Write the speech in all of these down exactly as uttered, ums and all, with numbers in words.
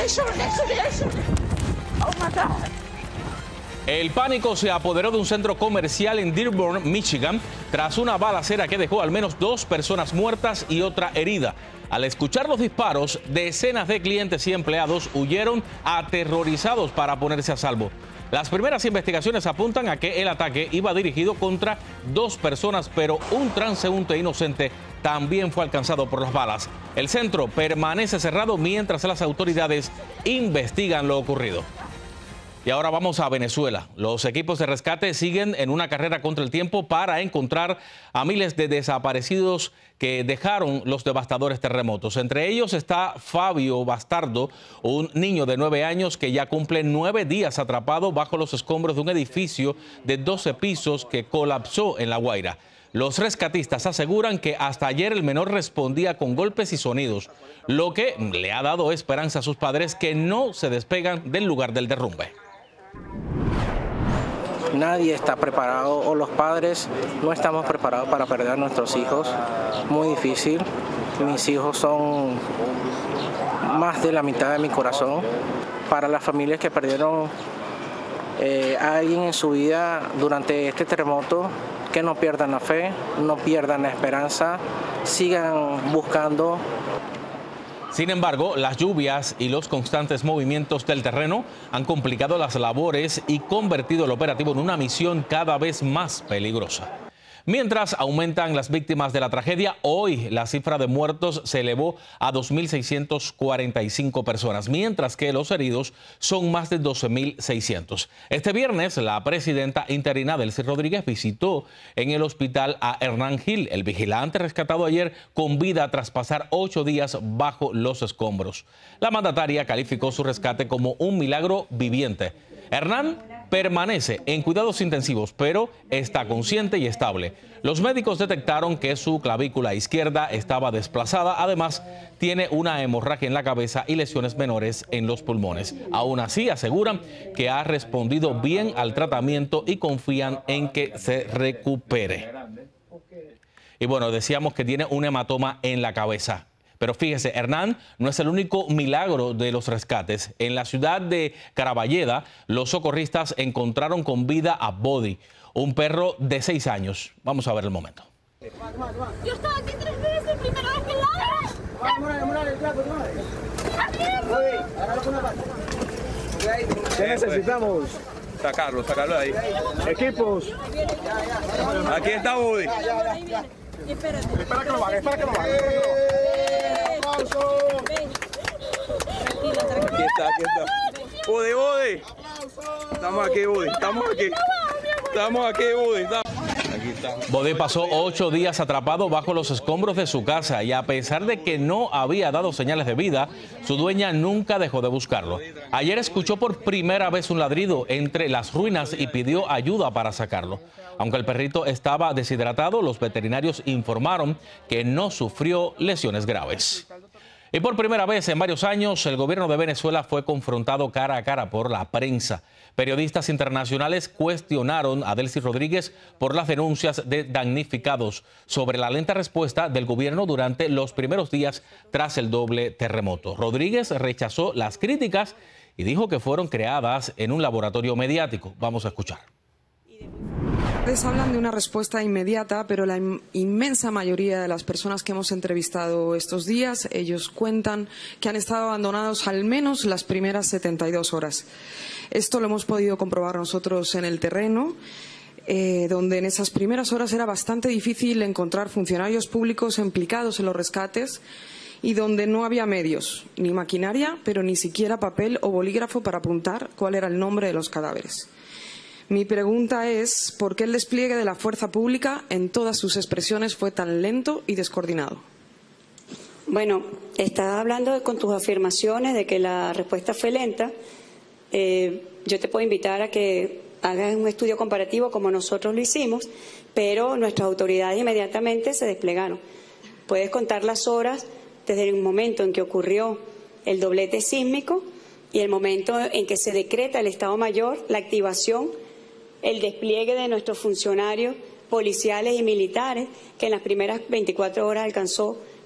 El pánico se apoderó de un centro comercial en Dearborn, Michigan, tras una balacera que dejó al menos dos personas muertas y otra herida. Al escuchar los disparos, decenas de clientes y empleados huyeron aterrorizados para ponerse a salvo. Las primeras investigaciones apuntan a que el ataque iba dirigido contra dos personas, pero un transeúnte inocente también fue alcanzado por las balas. El centro permanece cerrado mientras las autoridades investigan lo ocurrido. Y ahora vamos a Venezuela. Los equipos de rescate siguen en una carrera contra el tiempo para encontrar a miles de desaparecidos que dejaron los devastadores terremotos. Entre ellos está Fabio Bastardo, un niño de nueve años que ya cumple nueve días atrapado bajo los escombros de un edificio de doce pisos que colapsó en La Guaira. Los rescatistas aseguran que hasta ayer el menor respondía con golpes y sonidos, lo que le ha dado esperanza a sus padres que no se despegan del lugar del derrumbe. Nadie está preparado, o los padres no estamos preparados para perder a nuestros hijos. Muy difícil. Mis hijos son más de la mitad de mi corazón. Para las familias que perdieron eh, a alguien en su vida durante este terremoto, que no pierdan la fe, no pierdan la esperanza, sigan buscando. Sin embargo, las lluvias y los constantes movimientos del terreno han complicado las labores y convertido el operativo en una misión cada vez más peligrosa. Mientras aumentan las víctimas de la tragedia, hoy la cifra de muertos se elevó a dos mil seiscientas cuarenta y cinco personas, mientras que los heridos son más de doce mil seiscientos. Este viernes, la presidenta interina Delcy Rodríguez visitó en el hospital a Hernán Gil, el vigilante rescatado ayer con vida tras pasar ocho días bajo los escombros. La mandataria calificó su rescate como un milagro viviente. Hernán permanece en cuidados intensivos, pero está consciente y estable. Los médicos detectaron que su clavícula izquierda estaba desplazada. Además, tiene una hemorragia en la cabeza y lesiones menores en los pulmones. Aún así, aseguran que ha respondido bien al tratamiento y confían en que se recupere. Y bueno, decíamos que tiene un hematoma en la cabeza. Pero fíjese, Hernán no es el único milagro de los rescates. En la ciudad de Caraballeda, los socorristas encontraron con vida a Body, un perro de seis años. Vamos a ver el momento. Yo estaba aquí tres veces, primera vez que la ¿Qué necesitamos? Sacarlo, sacarlo de ahí. Equipos. Aquí está Body. Espérate. Espera que lo haga, espera que lo haga. Aquí está, aquí está. Body, Body. Estamos aquí, Body. Estamos aquí. Estamos aquí, Body. Aquí está. Body pasó ocho días atrapado bajo los escombros de su casa y a pesar de que no había dado señales de vida, su dueña nunca dejó de buscarlo. Ayer escuchó por primera vez un ladrido entre las ruinas y pidió ayuda para sacarlo. Aunque el perrito estaba deshidratado, los veterinarios informaron que no sufrió lesiones graves. Y por primera vez en varios años, el gobierno de Venezuela fue confrontado cara a cara por la prensa. Periodistas internacionales cuestionaron a Delcy Rodríguez por las denuncias de damnificados sobre la lenta respuesta del gobierno durante los primeros días tras el doble terremoto. Rodríguez rechazó las críticas y dijo que fueron creadas en un laboratorio mediático. Vamos a escuchar. Ustedes hablan de una respuesta inmediata, pero la inmensa mayoría de las personas que hemos entrevistado estos días, ellos cuentan que han estado abandonados al menos las primeras setenta y dos horas. Esto lo hemos podido comprobar nosotros en el terreno, eh, donde en esas primeras horas era bastante difícil encontrar funcionarios públicos implicados en los rescates y donde no había medios, ni maquinaria, pero ni siquiera papel o bolígrafo para apuntar cuál era el nombre de los cadáveres. Mi pregunta es, ¿por qué el despliegue de la fuerza pública en todas sus expresiones fue tan lento y descoordinado? Bueno, estás hablando con tus afirmaciones de que la respuesta fue lenta. Eh, yo te puedo invitar a que hagas un estudio comparativo como nosotros lo hicimos, pero nuestras autoridades inmediatamente se desplegaron. Puedes contar las horas desde el momento en que ocurrió el doblete sísmico y el momento en que se decreta el Estado Mayor, la activación, el despliegue de nuestros funcionarios policiales y militares, que en las primeras veinticuatro horas alcanzó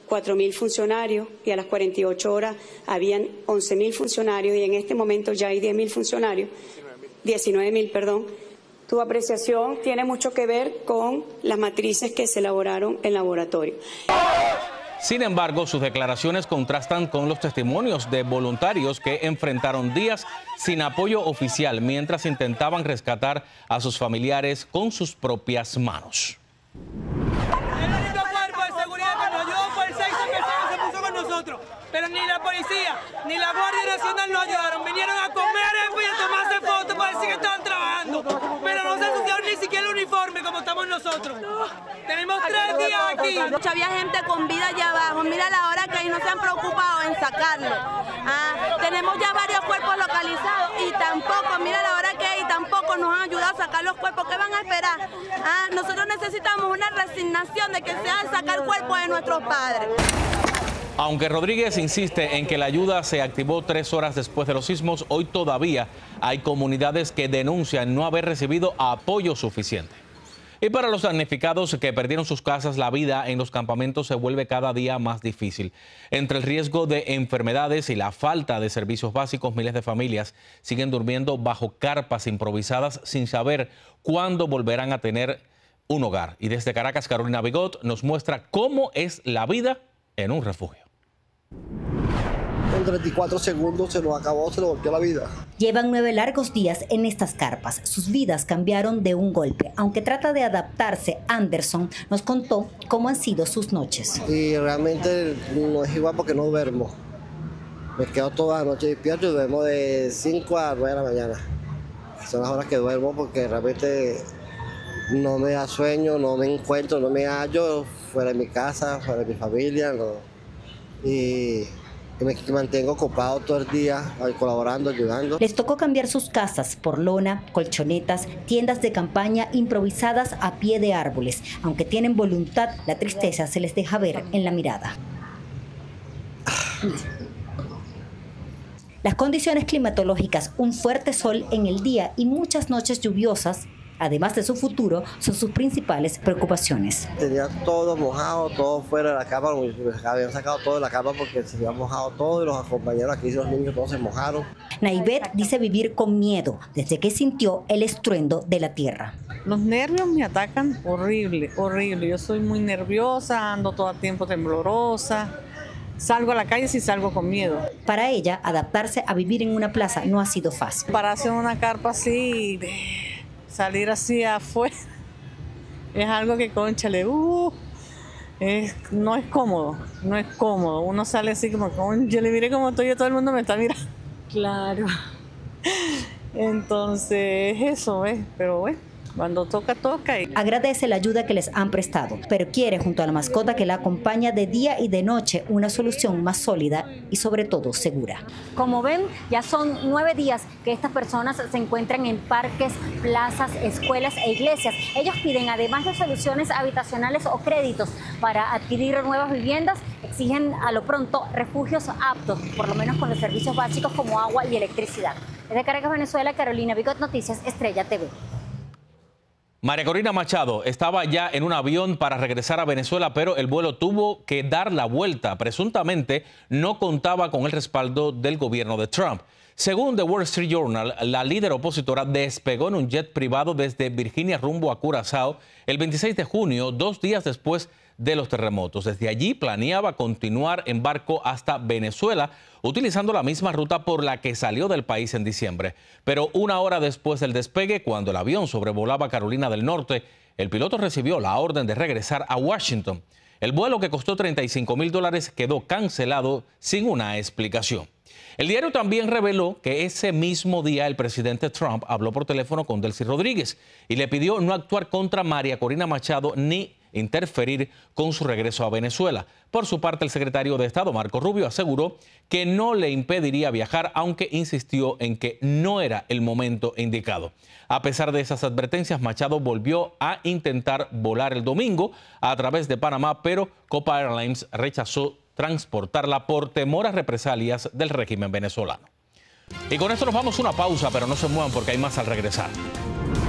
cuatro mil funcionarios y a las cuarenta y ocho horas habían once mil funcionarios y en este momento ya hay diez mil funcionarios, diecinueve mil, perdón. Tu apreciación tiene mucho que ver con las matrices que se elaboraron en laboratorio. Sin embargo, sus declaraciones contrastan con los testimonios de voluntarios que enfrentaron días sin apoyo oficial mientras intentaban rescatar a sus familiares con sus propias manos. El único cuerpo de seguridad que nos ayudó fue el seis que se puso con nosotros, pero ni la policía ni la Guardia Nacional nos ayudaron. Vinieron a comer y a tomarse fotos para decir que estaban trabajando, pero no se asociaron ni siquiera el uniforme como estamos nosotros. Tenemos tres días aquí. Había gente con vida allá abajo. Mira la hora que hay, no se han preocupado en sacarlo. Ah, tenemos ya varios cuerpos localizados y tampoco, mira la hora que hay, tampoco nos han ayudado a sacar los cuerpos. ¿Qué van a esperar? Ah, nosotros necesitamos una resignación de que se hagan sacar cuerpos de nuestros padres. Aunque Rodríguez insiste en que la ayuda se activó tres horas después de los sismos, hoy todavía hay comunidades que denuncian no haber recibido apoyo suficiente. Y para los damnificados que perdieron sus casas, la vida en los campamentos se vuelve cada día más difícil. Entre el riesgo de enfermedades y la falta de servicios básicos, miles de familias siguen durmiendo bajo carpas improvisadas sin saber cuándo volverán a tener un hogar. Y desde Caracas, Carolina Bigot nos muestra cómo es la vida en un refugio. En treinta y cuatro segundos se nos acabó, se nos volteó la vida. Llevan nueve largos días en estas carpas. Sus vidas cambiaron de un golpe. Aunque trata de adaptarse, Anderson nos contó cómo han sido sus noches. Y realmente no es igual porque no duermo. Me quedo toda la noche despierto y duermo de cinco a nueve de la mañana. Son las horas que duermo porque realmente no me da sueño, no me encuentro, no me hallo fuera de mi casa, fuera de mi familia. No. Y... y me mantengo ocupado todo el día, colaborando, ayudando. Les tocó cambiar sus casas por lona, colchonetas, tiendas de campaña improvisadas a pie de árboles. Aunque tienen voluntad, la tristeza se les deja ver en la mirada. Las condiciones climatológicas, un fuerte sol en el día y muchas noches lluviosas, además de su futuro, son sus principales preocupaciones. Tenía todo mojado, todo fuera de la cama, habían sacado todo de la cama porque se había mojado todo y los compañeros aquí, los niños, todos se mojaron. Naivet dice vivir con miedo desde que sintió el estruendo de la tierra. Los nervios me atacan horrible, horrible. Yo soy muy nerviosa, ando todo el tiempo temblorosa. Salgo a la calle si salgo con miedo. Para ella, adaptarse a vivir en una plaza no ha sido fácil. Para hacer una carpa así, salir así afuera, es algo que, cónchale, uh, es, no es cómodo, no es cómodo. Uno sale así como, yo le miré como estoy, todo el mundo me está mirando. Claro. Entonces, eso es, pero bueno. Cuando toca, toca. Y... agradece la ayuda que les han prestado, pero quiere, junto a la mascota que la acompaña de día y de noche, una solución más sólida y sobre todo segura. Como ven, ya son nueve días que estas personas se encuentran en parques, plazas, escuelas e iglesias. Ellos piden, además de soluciones habitacionales o créditos para adquirir nuevas viviendas, exigen a lo pronto refugios aptos, por lo menos con los servicios básicos como agua y electricidad. Desde Caracas, Venezuela, Carolina Bigot, Noticias Estrella T V. María Corina Machado estaba ya en un avión para regresar a Venezuela, pero el vuelo tuvo que dar la vuelta. Presuntamente no contaba con el respaldo del gobierno de Trump. Según The Wall Street Journal, la líder opositora despegó en un jet privado desde Virginia rumbo a Curazao el veintiséis de junio, dos días después de los terremotos. Desde allí planeaba continuar en barco hasta Venezuela, utilizando la misma ruta por la que salió del país en diciembre. Pero una hora después del despegue, cuando el avión sobrevolaba Carolina del Norte, el piloto recibió la orden de regresar a Washington. El vuelo, que costó treinta y cinco mil dólares, quedó cancelado sin una explicación. El diario también reveló que ese mismo día el presidente Trump habló por teléfono con Delcy Rodríguez y le pidió no actuar contra María Corina Machado ni interferir con su regreso a Venezuela. Por su parte, el secretario de Estado, Marco Rubio, aseguró que no le impediría viajar, aunque insistió en que no era el momento indicado. A pesar de esas advertencias, Machado volvió a intentar volar el domingo a través de Panamá, pero Copa Airlines rechazó transportarla por temor a represalias del régimen venezolano. Y con esto nos vamos a una pausa, pero no se muevan porque hay más al regresar.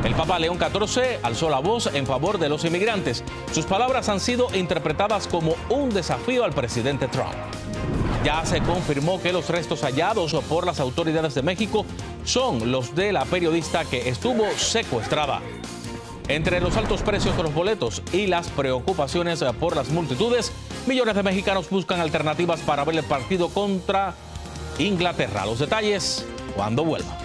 El Papa León catorce alzó la voz en favor de los inmigrantes. Sus palabras han sido interpretadas como un desafío al presidente Trump. Ya se confirmó que los restos hallados por las autoridades de México son los de la periodista que estuvo secuestrada. Entre los altos precios de los boletos y las preocupaciones por las multitudes, millones de mexicanos buscan alternativas para ver el partido contra Inglaterra. Los detalles cuando vuelva.